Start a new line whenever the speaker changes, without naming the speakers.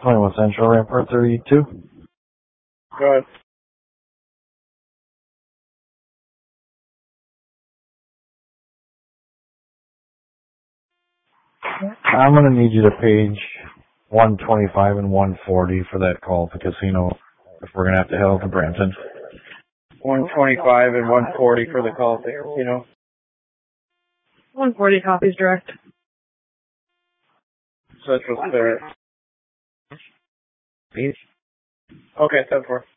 21 Central, Rampart 32.
Go ahead.
I'm going to need you to page 125 and 140 for that call to casino if we're going to have to head out to Brampton.
125 and 140 for the call to casino.
140 copies direct.
So that's what's there. Okay, 7-4.